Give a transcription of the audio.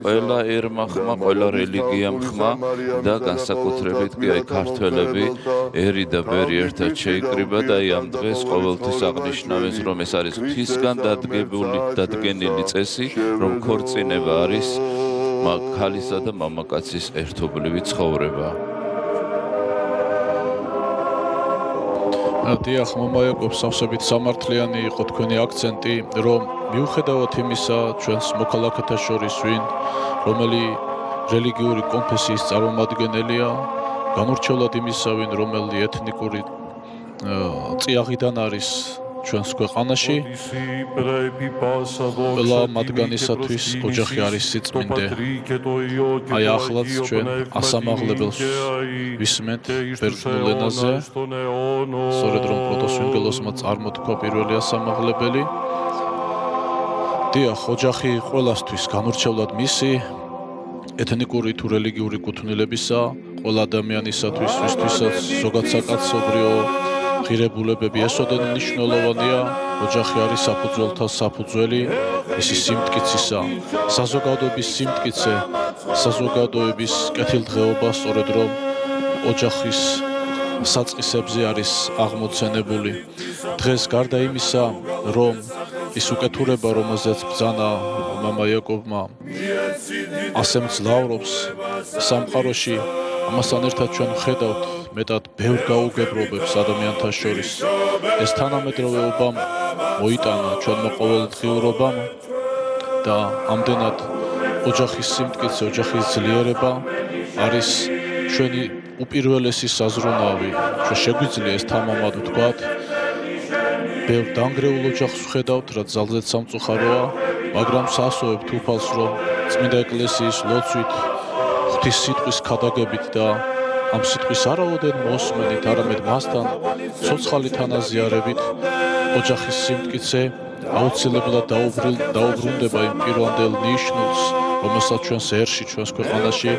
ყველა ერმა ხმა, ყველა რელიგიამ ხმა და განსაკუთრებით კი აი ქართველები ერი და ბერი ერთად შეიკრიბა და აი ამ დღეს ყოველთვის აღნიშნავენ, რომ ეს არის ღვთისგან დადგენილი წესი, რომ ქორწინება არის ქალისა და მამაკაცის ერთობლივი ცხოვრება. დიახ, მამა იაკობ, სავსებით სამართლიანი იყო თქვენი აქცენტი, რომ მიუხედავად იმისა, ჩვენს მოქალაქეთა შორის ვინ, რომელი რელიგიური კონფესიის წარმომადგენელია, განურჩევლად იმისა, ვინ რომელი ეთნიკური წიაღიდან არის ჩვენს ქვეყანაში, ყველა მათგანისათვის ოჯახი არის სიწმინდე. აი ახლაც ჩვენ ასამაღლებელს ვისმენთ ბერძნულ ენაზე, სწორედ რომ პროტოსვინგელოსმა წარმოთქვა პირველი ასამაღლებელი. დიახ, ოჯახი ყველასთვის განურჩევლად მისი ეთნიკური თუ რელიგიური კუთვნილებისა, ყველა ადამიანისათვის, ვისთვისაც ზოგად საკაცობრიო ღირებულებები ესოდენ მნიშვნელოვანია, ოჯახი არის საფუძველთა საფუძველი, ისი სიმტკიცისა, საზოგადოების სიმტკიცე, საზოგადოების კეთილდღეობა, სწორედ რომ ოჯახის საწყისებზე არის აღმოცენებული. დღეს გარდა იმისა, რომ ის უკეთურება, რომელზეც ბრძანა მამა იაკობმა, ასე მძლავრობს სამყაროში, ამასთან ერთად ჩვენ ვხედავთ მეტად ბევრ გაუგებრობებს ადამიანთა შორის. ეს თანამედროვეობამ მოიტანა ჩვენმა ყოველდღიურობამ და ამდენად ოჯახის სიმტკიცე, ოჯახის ძლიერება არის ჩვენი უპირველესი საზრუნავი. ჩვენ შეგვიძლია ეს თამამად ვთქვათ. ბევრ დანგრეულ ოჯახს ვხედავთ, რაც ძალზედ სამწუხაროა, მაგრამ სასოებთ უფალს, რომ წმინდა ეკლესიის ლოცვით, ღვთის სიტყვის ქადაგებით და ამ სიტყვის არაოდენ მოსმენით, არამედ მასთან ცოცხალი თანაზიარებით ოჯახის სიმტკიცე აუცილებლად დაუბრუნდება იმ პირვანდელ ნიშნულს, რომელსაც ჩვენს ერში, ჩვენს ქვეყანაში